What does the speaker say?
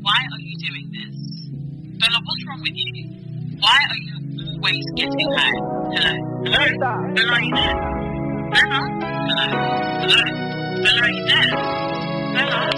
why are you doing this? Bella, what's wrong with you? Why are you always getting high? Hello? Hello? Bella, are you there? Bella? Hello? Hello? Bella, are you there? Bella?